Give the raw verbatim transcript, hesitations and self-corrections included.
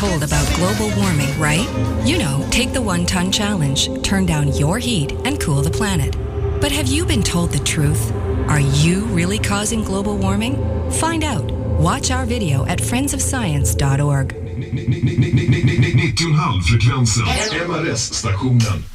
Told about global warming, right? You know, take the one-ton challenge, turn down your heat and cool the planet. But have you been told the truth? Are you really causing global warming? Find out. Watch our video at friends of science dot org. nittio komma fem frekvensen. M R S-stationen.